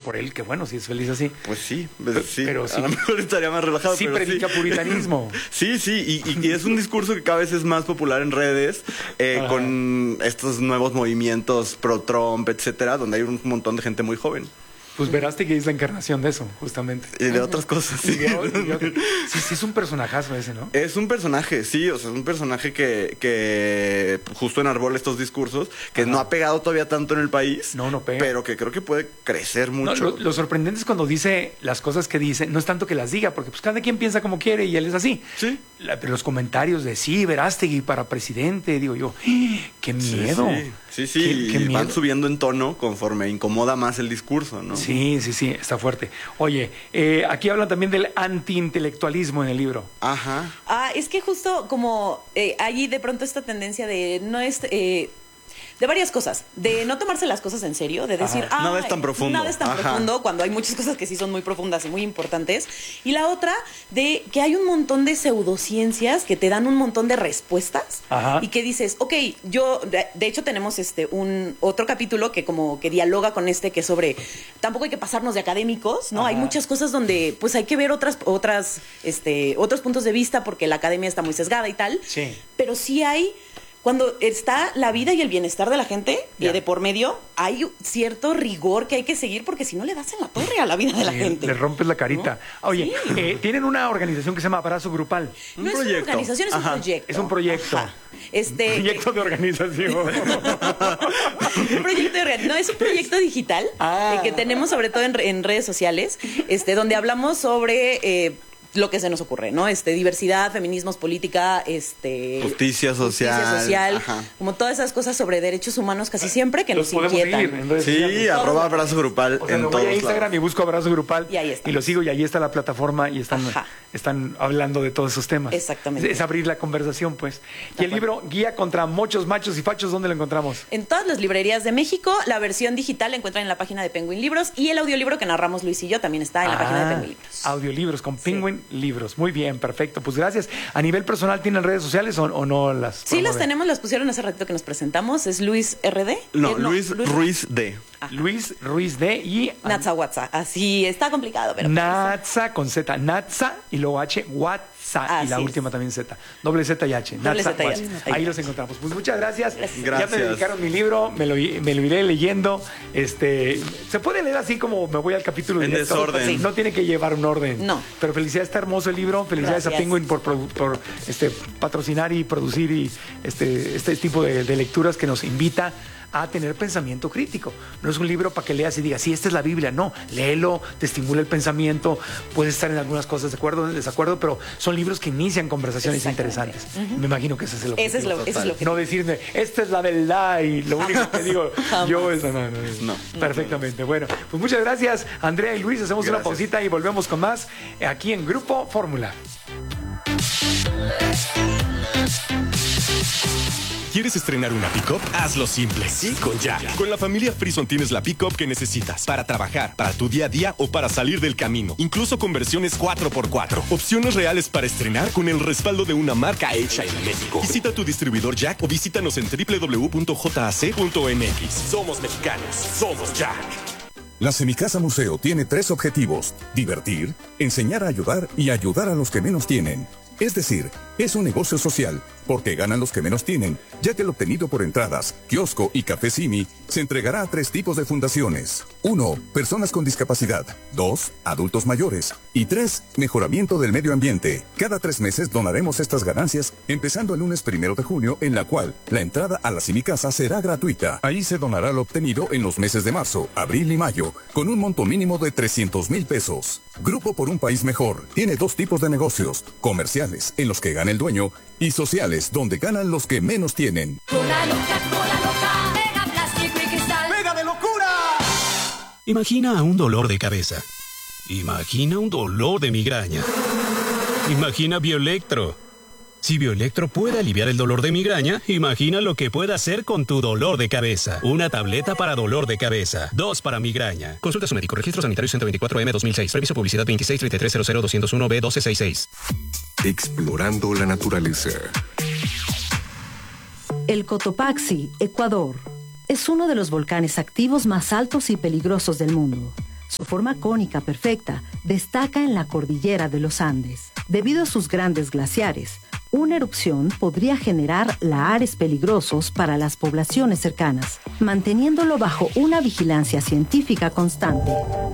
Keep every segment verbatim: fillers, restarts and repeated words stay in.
por él, que bueno, si es feliz así. Pues sí, pues sí. Pero sí. A lo mejor estaría más relajado. Sí pero predica sí. puritanismo. Sí, sí, y, y, y es un discurso que cada vez es más popular en redes, eh, con estos nuevos movimientos pro-Trump, etcétera, donde hay un montón de gente muy joven. Pues Verástegui es la encarnación de eso, justamente. Y de otras cosas, sí. Y de- y de otro- sí, sí, es un personajazo ese, ¿no? Es un personaje, sí, o sea, es un personaje que, que justo enarbola estos discursos, que Ajá. no ha pegado todavía tanto en el país. No, no pega. Pero que creo que puede crecer No, mucho. lo, lo sorprendente es cuando dice las cosas que dice, no es tanto que las diga, porque pues cada quien piensa como quiere y él es así. Sí. La- pero los comentarios de sí, Verástegui para presidente, digo yo, ¡ah! ¡Qué miedo! Sí, sí, sí, Qué- qué y van miedo. subiendo en tono conforme incomoda más el discurso, ¿no? Sí, sí, sí, está fuerte. Oye, eh, aquí hablan también del antiintelectualismo en el libro. Ajá. Ah, es que justo como eh, hay de pronto esta tendencia de no es... eh, de varias cosas, de no tomarse las cosas en serio, de decir, Ajá. Nada "Ay, es tan profundo". Nada es tan Ajá. profundo, cuando hay muchas cosas que sí son muy profundas y muy importantes. Y la otra, de que hay un montón de pseudociencias que te dan un montón de respuestas. Ajá. Y que dices, ok, yo, de, de hecho tenemos este un otro capítulo que como que dialoga con este, que es sobre, tampoco hay que pasarnos de académicos, ¿no? Ajá. Hay muchas cosas donde pues hay que ver otras, otras, este, otros puntos de vista porque la academia está muy sesgada y tal. Sí. Pero sí hay, cuando está la vida y el bienestar de la gente Ya. eh, de por medio, hay cierto rigor que hay que seguir porque si no le das en la torre a la vida de la Le- gente. Le rompes la carita. Oye, eh, tienen una organización que se llama Abrazo Grupal. Un No es una proyecto. organización, es Ajá. un proyecto. Es un proyecto. Ajá. Este, Proyecto de organización. un proyecto de real- no es un proyecto digital Ah. eh, que tenemos sobre todo en, re- en redes sociales, este, donde hablamos sobre eh, lo que se nos ocurre, ¿no? Este, diversidad, feminismos, política, este, Justicia social. justicia social, Ajá. como todas esas cosas sobre derechos humanos casi siempre que Los nos podemos inquietan. seguir en redes Sí, sociales. arroba abrazo grupal O sea, en me voy todos a Instagram lados. y busco Abrazo Grupal Y ahí está. lo sigo y ahí está la plataforma y están, Ajá. están hablando de todos esos temas. Exactamente. Es, es abrir la conversación, pues. Y el acuerdo. libro Guía contra Mochos, Machos y Fachos, ¿dónde lo encontramos? En todas las librerías de México, la versión digital la encuentran en la página de Penguin Libros y el audiolibro que narramos Luis y yo también está en la página de Ah, Penguin Libros. Audiolibros con Penguin Libros. Muy bien, perfecto. Pues gracias. ¿A nivel personal tienen redes sociales o, o no las? Sí, las promueven? tenemos, las pusieron hace ratito que nos presentamos. Es Luis R D. No, Eh, Luis Ruiz D. Luis Ruiz D y Natsa WhatsApp. Así está complicado, pero. Natsa con Z. Natsa y luego H, WhatsApp. Y la Así es. última también Z. Doble Z y H. Doble Natsa, Z y H. WhatsApp. Ahí Ahí está. los encontramos. Pues muchas gracias. Gracias. Ya me Gracias. dedicaron mi libro, me lo, me lo iré leyendo. Este, se puede leer así como me voy al capítulo En directo. desorden. Sí. No tiene que llevar un orden. No. Pero felicidades, está hermoso el libro. Felicidades Gracias. a Penguin por, produ- por este, patrocinar y producir y este, este tipo de, de lecturas que nos invita a tener pensamiento crítico. No es un libro para que leas y digas, sí, esta es la Biblia. No, léelo, te estimula el pensamiento, puedes estar en algunas cosas de acuerdo, en desacuerdo, pero son libros que inician conversaciones Exactamente. interesantes. Me imagino que ese es el objetivo. Ese es lo, ese es lo que. No decirme, esta es la verdad y lo único que digo yo es... No, no, no, No. Perfectamente. Bueno, pues muchas gracias, Andrea y Luis. Hacemos una Gracias. pausita y volvemos con más aquí en Grupo Fórmula. ¿Quieres estrenar una pick-up? Hazlo simple. Sí, con Jack. Con la familia Frison tienes la pick-up que necesitas para trabajar, para tu día a día o para salir del camino. Incluso con versiones cuatro por cuatro. Opciones reales para estrenar con el respaldo de una marca hecha en México. Visita tu distribuidor Jack o visítanos en doble u doble u doble u punto j a c punto m x. Somos mexicanos. Somos Jack. La Semicasa Museo tiene tres objetivos: divertir, enseñar a ayudar y ayudar a los que menos tienen. Es decir, es un negocio social, porque ganan los que menos tienen, ya que el obtenido por entradas, kiosco y café Simi se entregará a tres tipos de fundaciones. Uno, personas con discapacidad. Dos, adultos mayores. Y tres, mejoramiento del medio ambiente. Cada tres meses donaremos estas ganancias, empezando el lunes primero de junio, en la cual la entrada a la Semicasa será gratuita. Ahí se donará lo obtenido en los meses de marzo, abril y mayo, con un monto mínimo de trescientos mil pesos. Grupo por un país mejor tiene dos tipos de negocios: comerciales, en los que gana el dueño, y sociales, donde ganan los que menos tienen. Cola loca, cola loca, pega plástico y cristal. ¡Pega de locura! Imagina un dolor de cabeza. Imagina un dolor de migraña. Imagina Bioelectro. Si Bioelectro puede aliviar el dolor de migraña, imagina lo que puede hacer con tu dolor de cabeza. Una tableta para dolor de cabeza. Dos para migraña. Consulta a su médico. Registro sanitario ciento veinticuatro M dos mil seis. Previso publicidad veintiséis treinta y tres cero cero doscientos uno B doce sesenta y seis. Explorando la naturaleza. El Cotopaxi, Ecuador, es uno de los volcanes activos más altos y peligrosos del mundo. Su forma cónica perfecta destaca en la cordillera de los Andes. Debido a sus grandes glaciares, una erupción podría generar lahares peligrosos para las poblaciones cercanas, manteniéndolo bajo una vigilancia científica constante.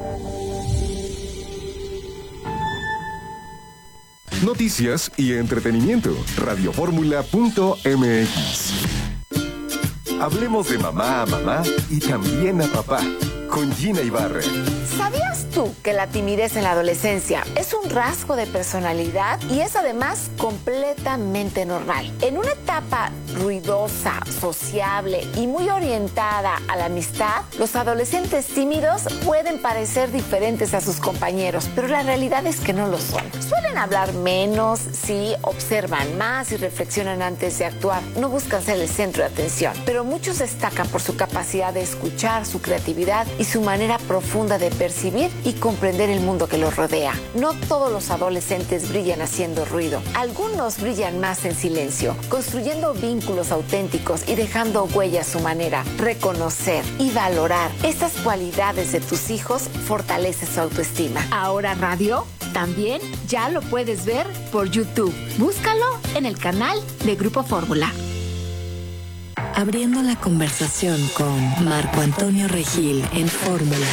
Noticias y entretenimiento. radioformula punto m x. Hablemos de mamá a mamá y también a papá, con Gina Ibarra. ¿Sabías tú que la timidez en la adolescencia es un rasgo de personalidad y es además completamente normal? En una etapa ruidosa, sociable y muy orientada a la amistad, los adolescentes tímidos pueden parecer diferentes a sus compañeros, pero la realidad es que no lo son. Suelen hablar menos, sí, observan más y reflexionan antes de actuar. No buscan ser el centro de atención, pero muchos destacan por su capacidad de escuchar, su creatividad y su manera profunda de percibir y comprender el mundo que los rodea. No todos los adolescentes brillan haciendo ruido. Algunos brillan más en silencio, construyendo vínculos auténticos y dejando huella a su manera. Reconocer y valorar estas cualidades de tus hijos fortalece su autoestima. Ahora Radio también ya lo puedes ver por YouTube. Búscalo en el canal de Grupo Fórmula. Abriendo la conversación con Marco Antonio Regil en Fórmula.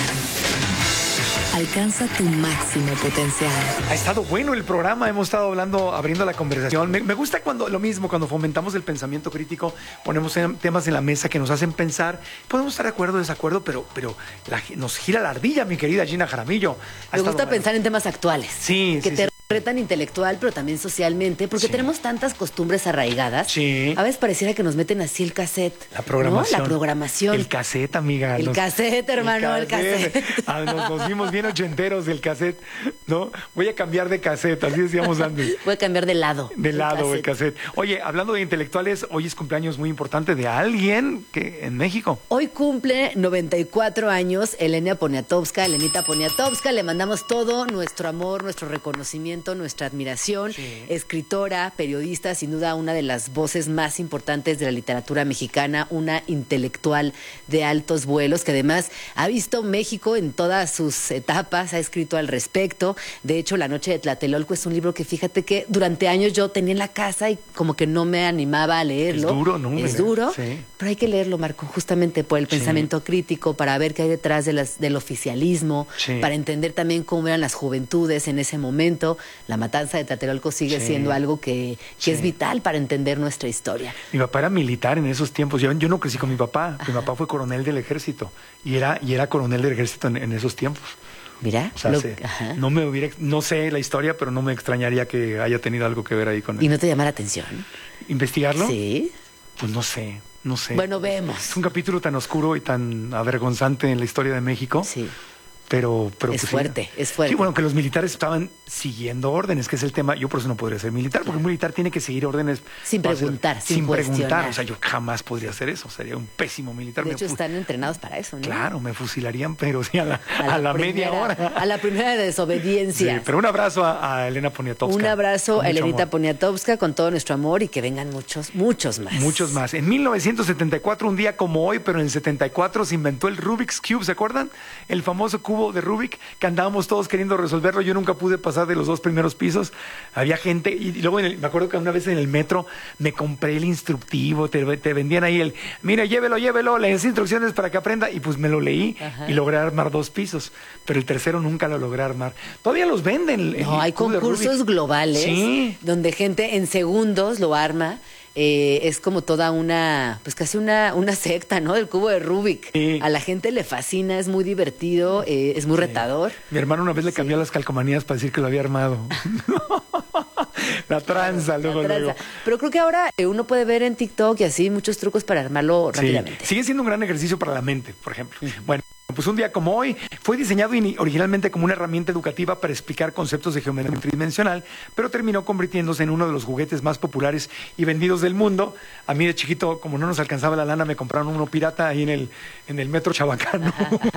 Alcanza tu máximo potencial. Ha estado bueno el programa, hemos estado hablando, abriendo la conversación. Me, me gusta cuando lo mismo, cuando fomentamos el pensamiento crítico, ponemos en, temas en la mesa que nos hacen pensar. Podemos estar de acuerdo o desacuerdo, pero, pero la, nos gira la ardilla, mi querida Gina Jaramillo. Me gusta pensar en temas actuales. Sí, que sí, te sí. retan intelectual, pero también socialmente, porque Sí. tenemos tantas costumbres arraigadas. Sí. A veces pareciera que nos meten así el cassette. La programación. ¿no? La programación. El cassette, amiga. El Nos- cassette, hermano, el cassette. Ah, nos, nos vimos bien ochenteros del cassette, ¿no? Voy a cambiar de cassette, así decíamos antes. Voy a cambiar de lado. De lado el cassette. Oye, hablando de intelectuales, hoy es cumpleaños muy importante de alguien que en México. Hoy cumple noventa y cuatro años Elena Poniatowska, Elenita Poniatowska. Le mandamos todo nuestro amor, nuestro reconocimiento, nuestra admiración. Sí. Escritora, periodista, sin duda una de las voces más importantes de la literatura mexicana, una intelectual de altos vuelos que además ha visto México en todas sus etapas, ha escrito al respecto. De hecho, La Noche de Tlatelolco es un libro que fíjate que durante años yo tenía en la casa y como que no me animaba a leerlo. Es duro, ¿no? Es Leer, duro, sí. pero hay que leerlo, Marco, justamente por el Sí. pensamiento crítico, para ver qué hay detrás de las, del oficialismo, Sí. para entender también cómo eran las juventudes en ese momento. La matanza de Tlatelolco sigue Sí. siendo algo que, que Sí. es vital para entender nuestra historia. Mi papá era militar en esos tiempos. Yo, yo no crecí con mi papá. Mi papá fue coronel del ejército y era, y era coronel del ejército en, en esos tiempos. Mira, O sea, lo- se- ajá. no me hubiera, no sé la historia, pero no me extrañaría que haya tenido algo que ver ahí con él. ¿Y no te llama la atención? ¿Investigarlo? Sí. Pues no sé, no sé. Bueno, vemos. Es un capítulo tan oscuro y tan avergonzante en la historia de México. Sí. Pero, pero Es pues, fuerte, sí. es fuerte. Sí, bueno, que los militares estaban siguiendo órdenes, que es el tema. Yo por eso no podría ser militar, porque un militar tiene que seguir órdenes. Sin para hacer- preguntar, sin sin preguntar. cuestionar. O sea, yo jamás podría hacer eso. Sería un pésimo militar. De Me hecho, fu- están entrenados para eso, ¿no? Claro, me fusilarían, pero sí a la, a la media primera- hora. A la primera desobediencia. Sí, pero un abrazo a, a Elena Poniatowska. Un abrazo Con a mucho Elenita amor. Poniatowska con todo nuestro amor y que vengan muchos, muchos más. Muchos más. En mil novecientos setenta y cuatro, un día como hoy, pero en el setenta y cuatro se inventó el Rubik's Cube, ¿se acuerdan? El famoso cubo de Rubik que andábamos todos queriendo resolverlo. Yo nunca pude pasar de los dos primeros pisos. Había gente, y luego en el- me acuerdo que una vez en el metro me compré el instructivo, te, te vendían ahí el, mira, llévelo, llévelo, las instrucciones para que aprenda, y pues me lo leí Ajá. y logré armar dos pisos, pero el tercero nunca lo logré armar. Todavía los venden. el- No, el hay cubo de concursos Rubik. globales Sí. donde gente en segundos lo arma. Eh, es como toda una, pues casi una, una secta, ¿no? El cubo de Rubik. Sí. A la gente le fascina, es muy divertido, eh, es muy retador. Mi hermano una vez le cambió las calcomanías para decir que lo había armado. La tranza, La luego, tranza. luego. Pero creo que ahora eh, uno puede ver en TikTok y así muchos trucos para armarlo Sí. rápidamente. Sigue siendo un gran ejercicio para la mente, por ejemplo. Bueno, pues un día como hoy fue diseñado ini- originalmente como una herramienta educativa para explicar conceptos de geometría tridimensional, pero terminó convirtiéndose en uno de los juguetes más populares y vendidos del mundo. A mí de chiquito, como no nos alcanzaba la lana, me compraron uno pirata ahí en el, en el metro Chabacano.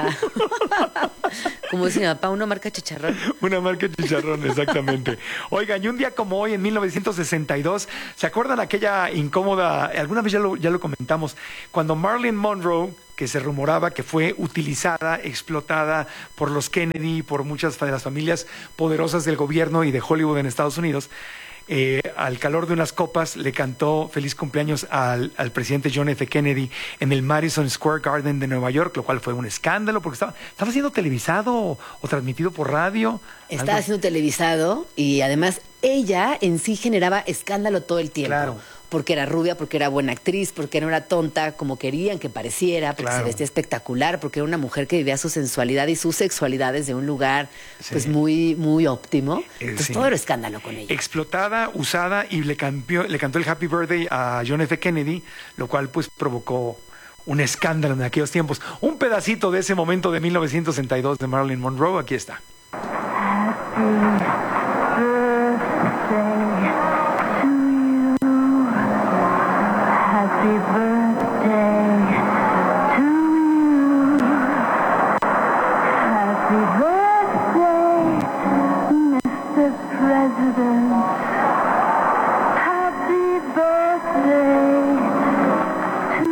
Como dice mi papá, una marca chicharrón. Una marca de chicharrón, exactamente. Oigan, y un día como hoy, en mil novecientos sesenta y dos, ¿se acuerdan aquella incómoda, alguna vez ya lo, ya lo comentamos, cuando Marilyn Monroe que se rumoraba que fue utilizada, explotada por los Kennedy, por muchas de las familias poderosas del gobierno y de Hollywood en Estados Unidos. Eh, al calor de unas copas le cantó feliz cumpleaños al, al presidente John F. Kennedy en el Madison Square Garden de Nueva York, lo cual fue un escándalo porque estaba, estaba siendo televisado o, o transmitido por radio. Estaba siendo televisado y además ella en sí generaba escándalo todo el tiempo. Claro. Porque era rubia, porque era buena actriz, porque no era tonta como querían que pareciera, porque Claro. se vestía espectacular, porque era una mujer que vivía su sensualidad y su sexualidad desde un lugar Sí. pues muy, muy óptimo. Eh, Entonces sí. todo era escándalo con ella. Explotada, usada y le, cambió, le cantó el Happy Birthday a John F. Kennedy, lo cual pues provocó un escándalo en aquellos tiempos. Un pedacito de ese momento de mil novecientos sesenta y dos de Marilyn Monroe, aquí está. Happy birthday to you. Happy birthday, mister President. Happy birthday to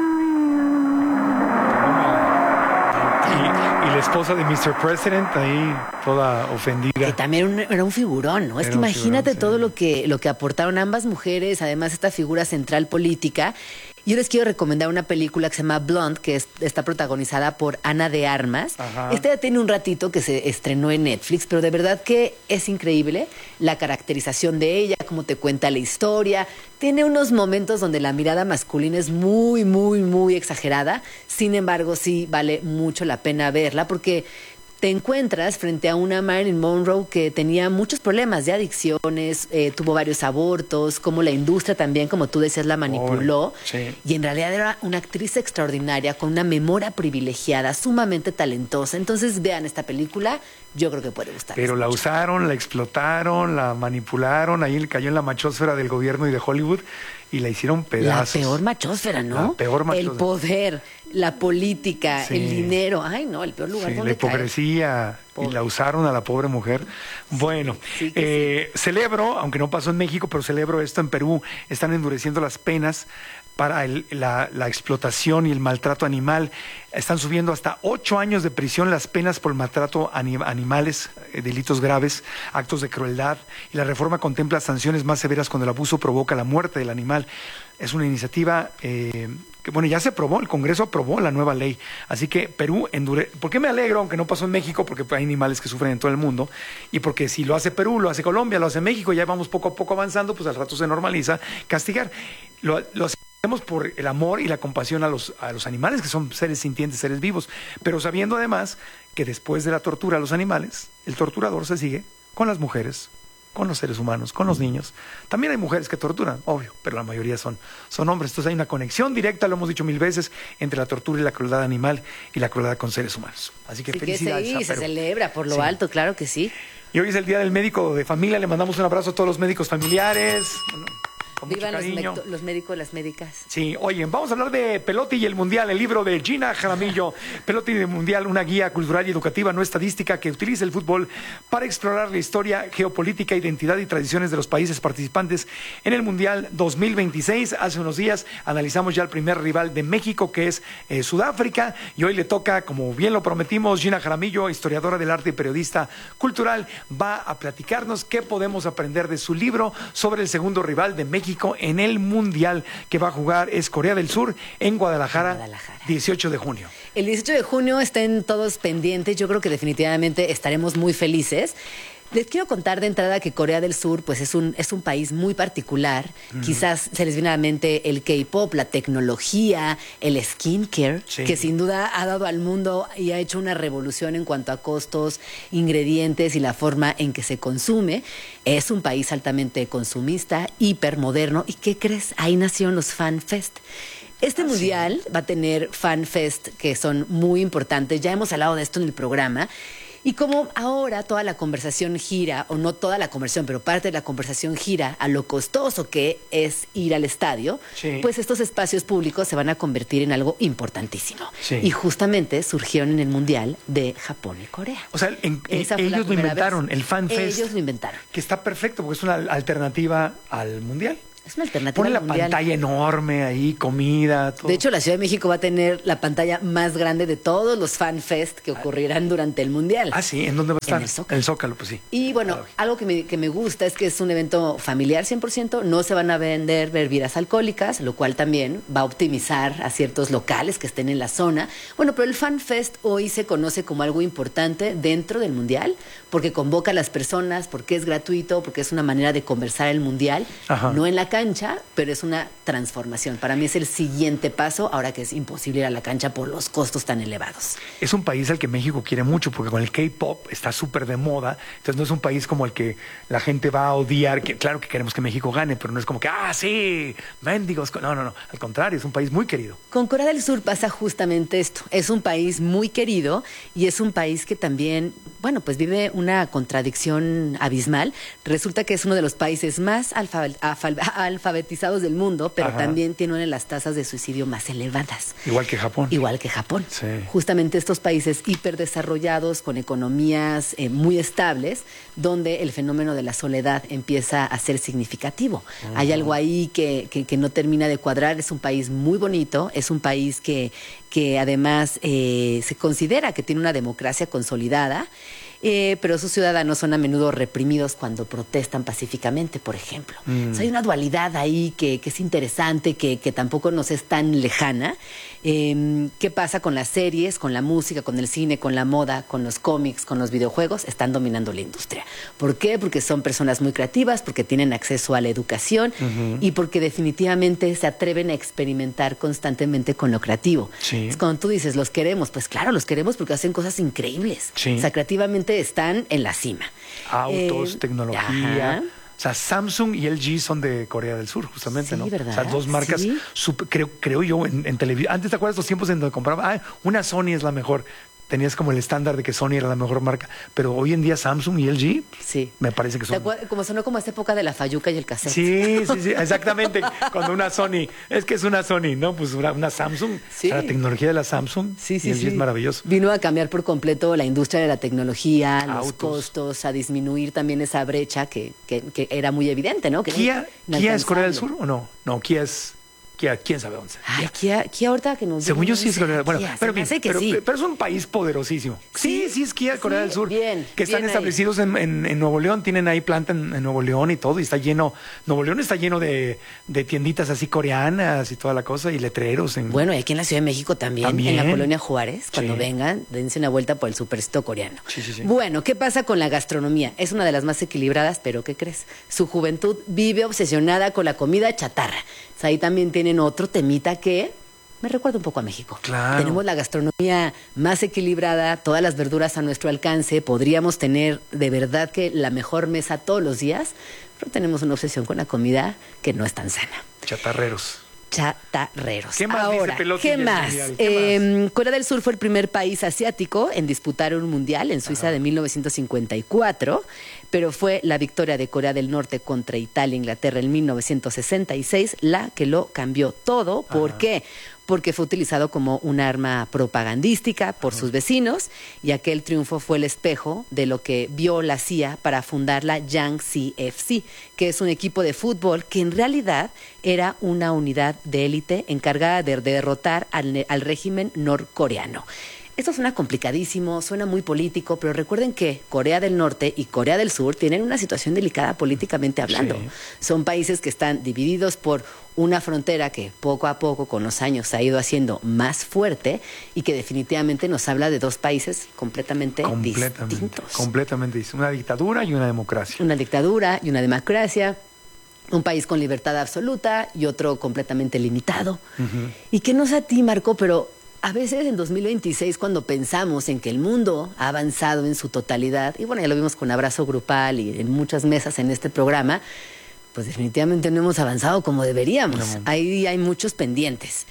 Y, y la esposa de mister President ahí toda ofendida. Que también un- era un figurón, ¿no? Es que Era un imagínate figurón, sí. todo lo que, lo que aportaron ambas mujeres, además esta figura central política. Yo les quiero recomendar una película que se llama Blonde, que es- está protagonizada por Ana de Armas. Ajá. Esta ya tiene un ratito que se estrenó en Netflix, pero de verdad que es increíble la caracterización de ella, cómo te cuenta la historia. Tiene unos momentos donde la mirada masculina es muy, muy, muy exagerada. Sin embargo, sí vale mucho la pena verla porque te encuentras frente a una Marilyn Monroe que tenía muchos problemas de adicciones, eh, tuvo varios abortos, como la industria también, como tú decías, la manipuló. Sí. Y en realidad era una actriz extraordinaria, con una memoria privilegiada, sumamente talentosa. Entonces vean esta película, yo creo que puede gustar. Pero la usaron, la explotaron, la manipularon, ahí le cayó en la machósfera del gobierno y de Hollywood y la hicieron La pedazos. peor machósfera, ¿no? La peor machósfera. El poder, la política, Sí. el dinero. Ay, no, el peor lugar Sí, la donde caer. hipocresía y Pobre. la usaron a la pobre mujer. Bueno, sí que eh, celebro, aunque no pasó en México, pero celebro esto en Perú. Están endureciendo las penas para el- la, la explotación y el maltrato animal. Están subiendo hasta ocho años de prisión las penas por el maltrato a ani- animales, eh, delitos graves, actos de crueldad. Y la reforma contempla sanciones más severas cuando el abuso provoca la muerte del animal. Es una iniciativa eh, que, bueno, ya se aprobó, el Congreso aprobó la nueva ley. Así que Perú endure... ¿Por qué me alegro, aunque no pasó en México? Porque hay animales que sufren en todo el mundo. Y porque si lo hace Perú, lo hace Colombia, lo hace México, ya vamos poco a poco avanzando, pues al rato se normaliza castigar. Lo, lo hacemos por el amor y la compasión a los, a los animales, que son seres sintientes, seres vivos. Pero sabiendo además que después de la tortura a los animales, el torturador se sigue con las mujeres, con los seres humanos, con los niños. También hay mujeres que torturan, obvio, pero la mayoría son, son hombres. Entonces hay una conexión directa, lo hemos dicho mil veces, entre la tortura y la crueldad animal y la crueldad con seres humanos. Así que Sí, que felicidades sí, a se Perú. celebra por lo Sí. alto, claro que sí. Y hoy es el Día del Médico de Familia. Le mandamos un abrazo a todos los médicos familiares. Bueno, con mucho Vivan los, cariño. mecto- los médicos, las médicas. Sí, oye, vamos a hablar de Pelotti y el Mundial, el libro de Gina Jaramillo. Pelotti y el Mundial, una guía cultural y educativa no estadística que utiliza el fútbol para explorar la historia, geopolítica, identidad y tradiciones de los países participantes en el Mundial dos mil veintiséis. Hace unos días analizamos ya el primer rival de México, que es eh, Sudáfrica, y hoy le toca, como bien lo prometimos, Gina Jaramillo, historiadora del arte y periodista cultural, va a platicarnos qué podemos aprender de su libro sobre el segundo rival de México en el Mundial que va a jugar, es Corea del Sur, en Guadalajara, En Guadalajara. dieciocho de junio. El dieciocho de junio estén todos pendientes. Yo creo que definitivamente estaremos muy felices. Les quiero contar de entrada que Corea del Sur pues es un, es un país muy particular. Ujú. Quizás se les viene a la mente el K-pop, la tecnología, el skincare, Sí. que sin duda ha dado al mundo y ha hecho una revolución en cuanto a costos, ingredientes y la forma en que se consume. Es un país altamente consumista, hipermoderno. ¿Y qué crees? Ahí nacieron los Fan Fest. Este mundial va a tener Fan Fest que son muy importantes. Ya hemos hablado de esto en el programa. Y como ahora toda la conversación gira, o no toda la conversación, pero parte de la conversación gira a lo costoso que es ir al estadio, Sí. pues estos espacios públicos se van a convertir en algo importantísimo. Sí. Y justamente surgieron en el Mundial de Japón y Corea. O sea, en- Esa fue la ellos lo primera inventaron, vez. el Fan Fest. Ellos lo inventaron. Que está perfecto porque es una alternativa al Mundial. Es una alternativa Pone la mundial. pantalla enorme ahí, comida, todo. De hecho, la Ciudad de México va a tener la pantalla más grande de todos los FanFest que ocurrirán durante el Mundial. Ah, sí, ¿en dónde va a estar? En el Zócalo. En el Zócalo, pues sí. Y bueno, algo que me, que me gusta es que es un evento familiar cien por ciento, no se van a vender bebidas alcohólicas, lo cual también va a optimizar a ciertos locales que estén en la zona. Bueno, pero el FanFest hoy se conoce como algo importante dentro del Mundial, porque convoca a las personas, porque es gratuito, porque es una manera de conversar el Mundial, Ajá. no en la cancha, pero es una transformación. Para mí es el siguiente paso, ahora que es imposible ir a la cancha por los costos tan elevados. Es un país al que México quiere mucho, porque con el K-pop está súper de moda. Entonces no es un país como el que la gente va a odiar. Que, claro que queremos que México gane, pero no es como que, ah, sí, mendigos. No, no, no. Al contrario, es un país muy querido. Con Corea del Sur pasa justamente esto. Es un país muy querido y es un país que también, bueno, pues vive una contradicción abismal. Resulta que es uno de los países más alfa- alfa- alfabetizados del mundo, pero Ajá. también tiene una de las tasas de suicidio más elevadas. Igual que Japón. Igual que Japón. Sí. Justamente estos países hiperdesarrollados, con economías eh, muy estables, donde el fenómeno de la soledad empieza a ser significativo. Ujú. Hay algo ahí que, que, que no termina de cuadrar. Es un país muy bonito, es un país que, que además eh, se considera que tiene una democracia consolidada. Eh, pero sus ciudadanos son a menudo reprimidos cuando protestan pacíficamente, por ejemplo. Mm. O sea, hay una dualidad ahí que, que es interesante, que, que tampoco nos es tan lejana. Eh, ¿Qué pasa con las series, con la música, con el cine, con la moda, con los cómics, con los videojuegos? Están dominando la industria. ¿Por qué? Porque son personas muy creativas, porque tienen acceso a la educación Ujú. y porque definitivamente se atreven a experimentar constantemente con lo creativo. Sí. Es cuando tú dices, los queremos, pues claro, los queremos porque hacen cosas increíbles. Sí. O sea, creativamente están en la cima. Autos, Eh, tecnología. ajá. O sea, Samsung y L G son de Corea del Sur, justamente, Sí, ¿no? ¿verdad? O sea, dos marcas, Sí. super- creo, creo yo, en, en televisión. Antes, ¿te acuerdas los tiempos en donde compraba? Ah, una Sony es la mejor. Tenías como el estándar de que Sony era la mejor marca. Pero hoy en día Samsung y L G, sí. me parece que ¿Te son... acuerdas? Como sonó como esta época de la fayuca y el cassette. Sí, sí, sí, exactamente. Cuando una Sony, es que es una Sony, ¿no? Pues una, una Samsung, Sí. o sea, la tecnología de la Samsung Sí, sí, y L G sí. es maravilloso. Vino a cambiar por completo la industria de la tecnología, los Autos. costos, a disminuir también esa brecha que, que, que era muy evidente, ¿no? Que ¿Kia, era Kia es Corea del inalcanzable. Sur o no? No, Kia es... Kia, ¿quién sabe dónde? Ay, Kia, Kia ahorita que nos... Según yo sí es digan, Corea del Sur. Bueno, Kia, se pero, me bien, hace que pero, sí. pero es un país poderosísimo. Sí, sí es Kia, Corea Sí, del Sur. bien, que están bien ahí. establecidos en, en- en Nuevo León, tienen ahí planta en, en Nuevo León y todo, y está lleno, Nuevo León está lleno de, de tienditas así coreanas y toda la cosa, y letreros. En, Bueno, y aquí en la Ciudad de México también, También. en la colonia Juárez, cuando Sí. vengan, dense una vuelta por el supercito coreano. Sí, sí, sí. Bueno, ¿qué pasa con la gastronomía? Es una de las más equilibradas, pero ¿qué crees? Su juventud vive obsesionada con la comida chatarra. O sea, ahí también tienen otro temita que me recuerda un poco a México. Claro. Tenemos la gastronomía más equilibrada, todas las verduras a nuestro alcance, podríamos tener de verdad que la mejor mesa todos los días, pero tenemos una obsesión con la comida que no es tan sana. Chatarreros. Chatarreros. ¿Qué más dice Ahora, Pelosi ¿qué en el más? mundial? ¿Qué Eh, Corea del Sur fue el primer país asiático en disputar un mundial en Suiza de mil novecientos cincuenta y cuatro, pero fue la victoria de Corea del Norte contra Italia e Inglaterra en mil novecientos sesenta y seis la que lo cambió todo. ¿Por qué? Porque fue utilizado como un arma propagandística por sus vecinos y aquel triunfo fue el espejo de lo que vio la C I A para fundar la Yangtze F C, que es un equipo de fútbol que en realidad era una unidad de élite encargada de derrotar al, al régimen norcoreano. Esto suena complicadísimo, suena muy político, pero recuerden que Corea del Norte y Corea del Sur tienen una situación delicada políticamente hablando. Sí. Son países que están divididos por una frontera que poco a poco con los años se ha ido haciendo más fuerte y que definitivamente nos habla de dos países completamente, Completamente. distintos. Completamente distintos. Una dictadura y una democracia. Una dictadura y una democracia, un país con libertad absoluta y otro completamente limitado. Ujú. Y que no sé a ti, Marco, pero a veces en dos mil veintiséis, cuando pensamos en que el mundo ha avanzado en su totalidad, y bueno, ya lo vimos con Abrazo Grupal y en muchas mesas en este programa, pues definitivamente no hemos avanzado como deberíamos. No. Ahí hay muchos pendientes.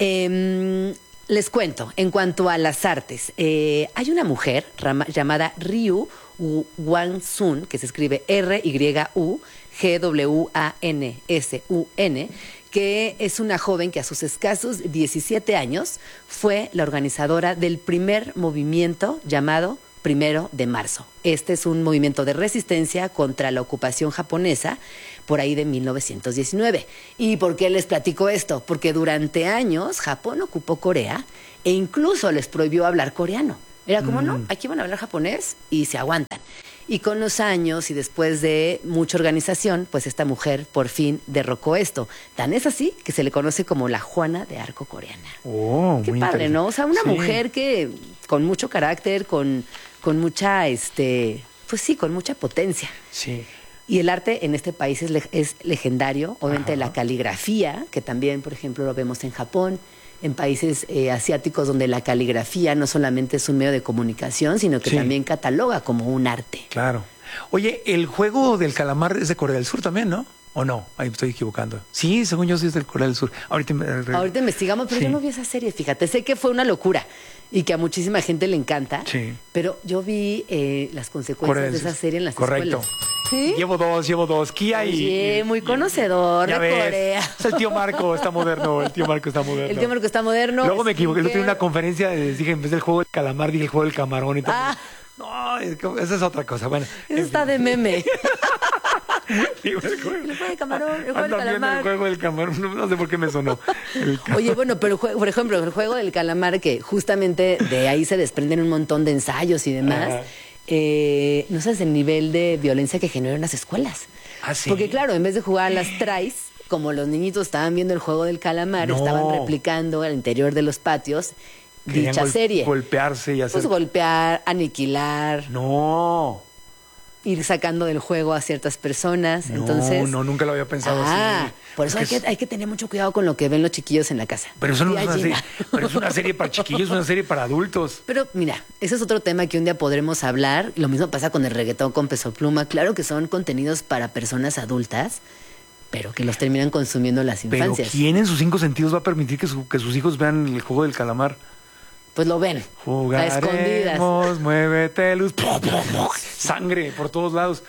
Eh, les cuento, en cuanto a las artes, eh, hay una mujer rama- llamada Ryu Wang-sun, que se escribe R Y U G W A N S U N, que es una joven que a sus escasos diecisiete años fue la organizadora del primer movimiento llamado primero de marzo. Este es un movimiento de resistencia contra la ocupación japonesa por ahí de mil novecientos diecinueve. ¿Y por qué les platico esto? Porque durante años Japón ocupó Corea e incluso les prohibió hablar coreano. Era como, mm. no, aquí van a hablar japonés y se aguantan. Y con los años y después de mucha organización, pues esta mujer por fin derrocó esto. Tan es así que se le conoce como la Juana de Arco coreana. Oh, qué muy padre, ¿no? O sea, una sí. mujer que con mucho carácter, con, con mucha, este, pues sí, con mucha potencia. Sí. Y el arte en este país es, le es legendario. Obviamente Ajá. la caligrafía, que también, por ejemplo, lo vemos en Japón, en países eh, asiáticos donde la caligrafía no solamente es un medio de comunicación, sino que sí. también cataloga como un arte. Claro. Oye, el juego del calamar es de Corea del Sur también, ¿no? ¿O no? Ahí me estoy equivocando. Sí, según yo sí es del Corea del Sur. Ahorita, Ahorita investigamos, pero sí. yo no vi esa serie, fíjate. Sé que fue una locura y que a muchísima gente le encanta, sí. pero yo vi eh, las consecuencias de esa serie en las Correcto. escuelas. ¿Sí? Llevo dos, llevo dos. Kia y... Oye, muy conocedor ya de ves. Corea. Es el tío Marco, está moderno. El tío Marco está moderno. El tío Marco está moderno. Luego me equivoqué. Que... Yo tuve una conferencia, les dije, en vez del juego del calamar, dije el juego del camarón y todo. Ah. No, esa es otra cosa. Bueno, eso está fin. de meme. Digo, el juego, el juego del camarón, el juego Ando del calamar. El juego del camarón, no, no sé por qué me sonó. Oye, bueno, pero por ejemplo, el juego del calamar, que justamente de ahí se desprenden un montón de ensayos y demás, eh, no sabes el nivel de violencia que generan las escuelas. ¿Ah, sí? Porque claro, en vez de jugar a las tries, como los niñitos estaban viendo el juego del calamar, no. estaban replicando al interior de los patios Querían dicha gol serie. Golpearse y hacer... Pues golpear, aniquilar. No. Ir sacando del juego a ciertas personas. No, Entonces, no, nunca lo había pensado ah, así. Por eso hay que, hay que tener mucho cuidado con lo que ven los chiquillos en la casa. Pero eso no es una Gallina. serie, pero es una serie para chiquillos, es una serie para adultos. Pero mira, ese es otro tema que un día podremos hablar. Lo mismo pasa con el reggaetón con Peso Pluma. Claro que son contenidos para personas adultas, pero que los terminan consumiendo las infancias. Pero ¿quién en sus cinco sentidos va a permitir que, su, que sus hijos vean el juego del calamar? Pues lo ven. Jugaremos, a escondidas. Muévete, luz. Sangre por todos lados.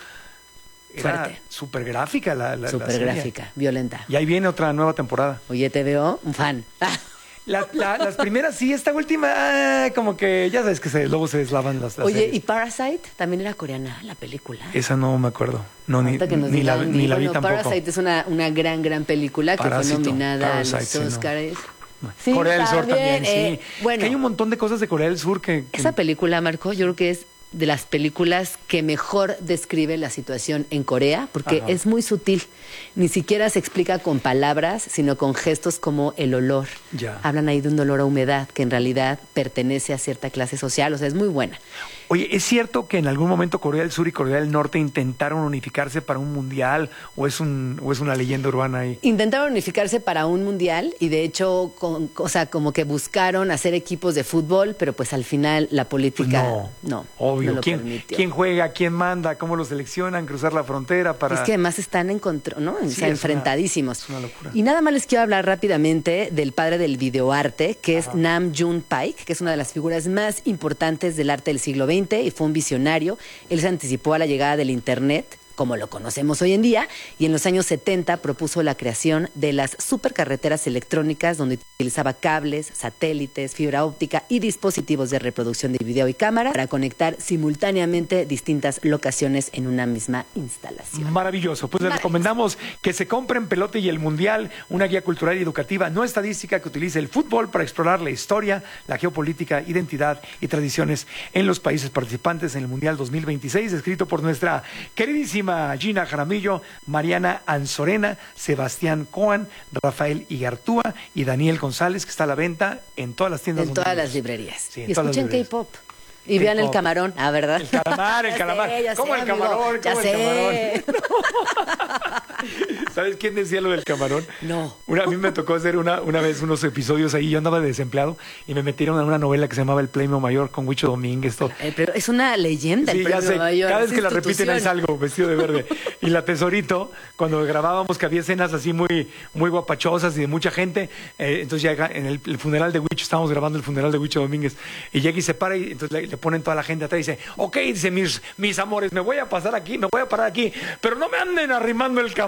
Era Fuerte. súper gráfica la, la Súper la serie. gráfica, violenta. Y ahí viene otra nueva temporada. Oye, te veo un fan. Ah. La, la, las primeras sí, esta última, ah, como que ya sabes que se, luego se deslavan las, las Oye, series. y Parasite también era coreana, la película. Esa no me acuerdo. No, ni, Que nos ni, la, digan, ni la vi bueno, tampoco. Parasite es una, una gran, gran película que Parásito, fue nominada Parasite, a los sí, no. Oscars. Sí, Corea del Sur también, eh, sí. Bueno, que hay un montón de cosas de Corea del Sur que... que... Esa película, Marco, yo creo que es de las películas que mejor describe la situación en Corea, porque Ajá. es muy sutil. Ni siquiera se explica con palabras, sino con gestos como el olor. Ya. Hablan ahí de un olor a humedad que en realidad pertenece a cierta clase social, o sea, es muy buena. Oye, ¿es cierto que en algún momento Corea del Sur y Corea del Norte intentaron unificarse para un mundial o es un o es una leyenda urbana ahí? Intentaron unificarse para un mundial y de hecho, con, o sea, como que buscaron hacer equipos de fútbol, pero pues al final la política no, no, obvio. no lo ¿Quién, permitió. ¿Quién juega? ¿Quién manda? ¿Cómo lo seleccionan? ¿Cruzar la frontera para...? Es que además están en control, ¿no? O Sí, sea, es enfrentadísimos. Una, es una locura. Y nada más les quiero hablar rápidamente del padre del videoarte, que es Ajá. Nam June Paik, que es una de las figuras más importantes del arte del siglo veinte y fue un visionario. Él se anticipó a la llegada del Internet, como lo conocemos hoy en día, y en los años setenta propuso la creación de las supercarreteras electrónicas, donde utilizaba cables, satélites, fibra óptica y dispositivos de reproducción de video y cámara para conectar simultáneamente distintas locaciones en una misma instalación. Maravilloso. Pues les recomendamos que se compren Pelote y el Mundial, una guía cultural y educativa no estadística que utilice el fútbol para explorar la historia, la geopolítica, identidad y tradiciones en los países participantes en el Mundial dos mil veintiséis, escrito por nuestra queridísima Gina Jaramillo, Mariana Anzorena, Sebastián Coan, Rafael Igartúa y Daniel González, que está a la venta en todas las tiendas. En todas las librerías. Sí, en y todas las escuchen librerías. K-pop. Y vean el K-pop. camarón, ah, ¿verdad? El calamar, el Ya calamar. sé, ya ¿Cómo sé, el amigo, camarón? ya ¿Cómo el sé. camarón? ¿Sabes quién decía lo del camarón? No. Una, a mí me tocó hacer una, una vez unos episodios ahí. Yo andaba de desempleado y me metieron a una novela que se llamaba El Premio Mayor con Huicho Domínguez. Todo. Eh, pero es una leyenda Sí, el ya premio sé. mayor. Cada vez es que la repiten ahí institución. salgo vestido de verde. Y la Tesorito, cuando grabábamos que había escenas así muy, muy guapachosas y de mucha gente, eh, entonces ya en el, el funeral de Huicho, estábamos grabando el funeral de Huicho Domínguez, y llega y se para y entonces le, le ponen toda la gente atrás y dice, ok, dice, mis, mis amores, me voy a pasar aquí, me voy a parar aquí, pero no me anden arrimando el camarón.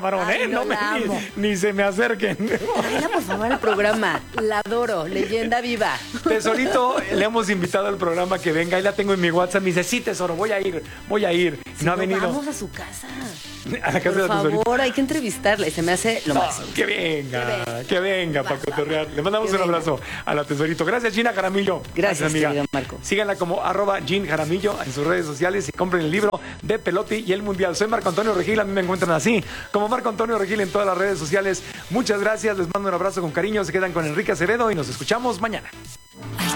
camarón, Ay, ¿eh? no, No me, la amo. ni, ni se me acerquen. Tráela, por favor, al programa. La adoro, leyenda viva. Tesorito, le hemos invitado al programa que venga. Ahí la tengo en mi WhatsApp. Me dice, sí, Tesoro, voy a ir, voy a ir. Si no ha no, venido. Vamos a su casa. A la casa Por de la Tesorito. favor, hay que entrevistarla y se me hace lo No, máximo. que venga, que venga para cotorrear. Le mandamos Que un venga. abrazo a la Tesorito. Gracias, Gina Jaramillo. Gracias, querido Marco. Síganla como arroba Gin Jaramillo en sus redes sociales y compren el libro de Pelotti y el Mundial. Soy Marco Antonio Regil, a mí me encuentran así, como Marco Antonio Regil en todas las redes sociales. Muchas gracias, les mando un abrazo con cariño. Se quedan con Enrique Acevedo y nos escuchamos mañana.